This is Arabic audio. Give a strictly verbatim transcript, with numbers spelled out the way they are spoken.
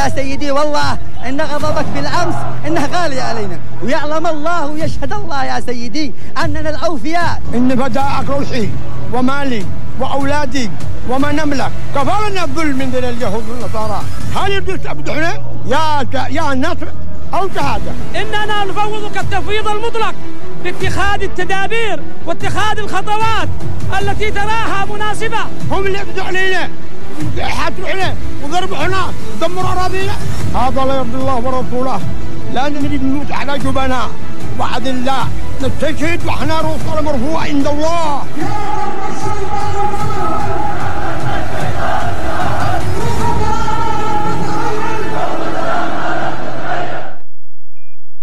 يا سيدي والله إن غضبك بالأمس إنه غالي علينا، ويعلم الله ويشهد الله يا سيدي أننا الأوفياء. إن فداءك روحي ومالي وأولادي وما نملك، كفرنا الظلم من ذي اليهود والنصارى. هل يريد تمدحنا يا يا النصر أو شهادة؟ إننا نفوضك التفويض المطلق باتخاذ التدابير واتخاذ الخطوات التي تراها مناسبة. هم اللي يقضوا علينا يحاتوا علينا وضربوا هنا دمروا أراضينا، هذا لا يرضي الله ورسوله. لا نريد نموت على جبناء وعد الله، نستشهد وحنا رؤوسنا مرفوعة عند الله.